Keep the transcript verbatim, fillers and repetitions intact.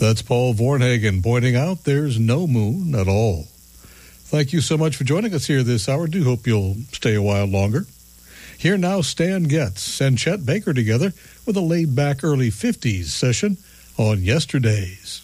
That's Paul Vornhagen pointing out there's no moon at all. Thank you so much for joining us here this hour. Do hope you'll stay a while longer. Here now, Stan Getz and Chet Baker together with a laid-back early fifties session on Yesterdays.